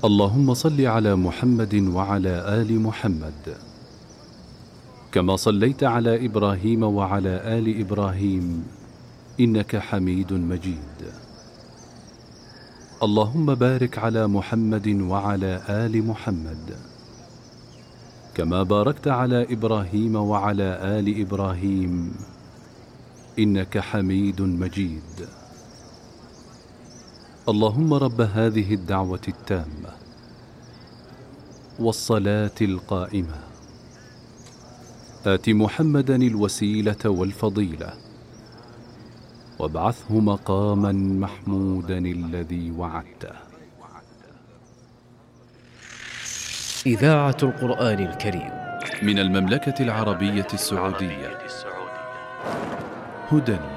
اللهم صل على محمد وعلى آل محمد كما صليت على إبراهيم وعلى آل إبراهيم إنك حميد مجيد. اللهم بارك على محمد وعلى آل محمد كما باركت على إبراهيم وعلى آل إبراهيم إنك حميد مجيد. اللهم رب هذه الدعوة التامة والصلاة القائمة آت محمدا الوسيلة والفضيلة وابعثه مقاما محمودا الذي وعدته. إذاعة القرآن الكريم من المملكة العربية السعودية. هدى